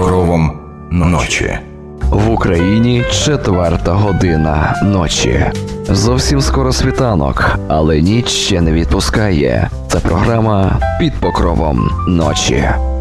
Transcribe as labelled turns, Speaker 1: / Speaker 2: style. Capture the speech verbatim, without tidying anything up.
Speaker 1: покровом ночі.
Speaker 2: В Україні четверта година ночі. Зовсім скоро світанок, але ніч ще не відпускає. Це програма «Під покровом ночі».